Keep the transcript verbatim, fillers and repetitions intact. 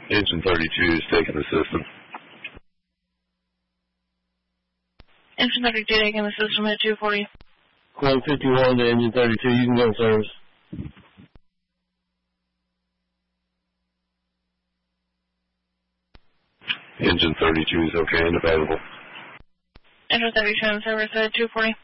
Engine thirty-two is taking the system. Engine thirty-two taking the system at two forty. one fifty-one to engine thirty-two, you can go in service. Engine thirty-two is okay and available. Engine thirty-two in service at two forty.